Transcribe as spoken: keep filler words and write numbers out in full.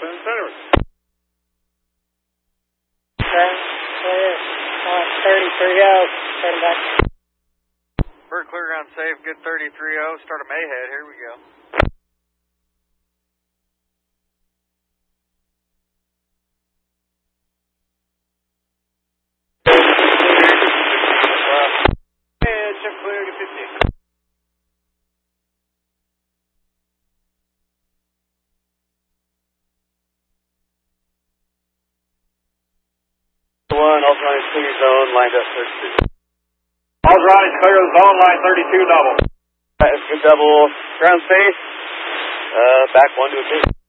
Twin Center. Okay, clear. Uh, thirty-three oh, turn back. Bird clear ground safe, good thirty-three oh. Start a Mayhead, here we go. And check clear to fifty. One, also on clear zone, lined up thirty-two. All right, clear zone, line thirty-two double. That's good double, ground safe, uh, back one to a two.